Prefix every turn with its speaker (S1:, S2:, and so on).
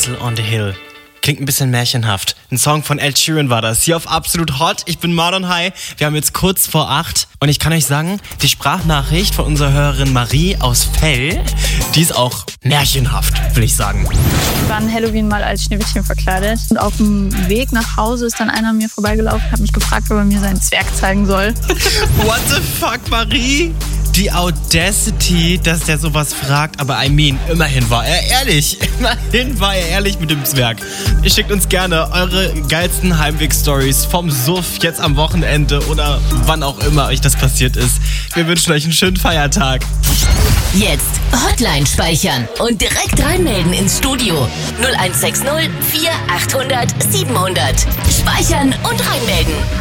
S1: Castle on the Hill. Klingt ein bisschen märchenhaft. Ein Song von Ed Sheeran war das. Hier auf Absolut Hot. Ich bin Marlon High. Wir haben jetzt kurz vor 8. Und ich kann euch sagen, die Sprachnachricht von unserer Hörerin Marie aus Fell, die ist auch märchenhaft, will ich sagen.
S2: Ich war an Halloween mal als Schneewittchen verkleidet. Und auf dem Weg nach Hause ist dann einer an mir vorbeigelaufen, hat mich gefragt, ob er mir seinen Zwerg zeigen soll.
S1: What the fuck, Marie? Die Audacity, dass der sowas fragt, aber immerhin war er ehrlich. Immerhin war er ehrlich mit dem Zwerg. Ihr schickt uns gerne eure geilsten Heimweg-Stories vom Suff jetzt am Wochenende oder wann auch immer euch das passiert ist. Wir wünschen euch einen schönen Feiertag.
S3: Jetzt Hotline speichern und direkt reinmelden ins Studio. 0160 4800 700. Speichern und reinmelden.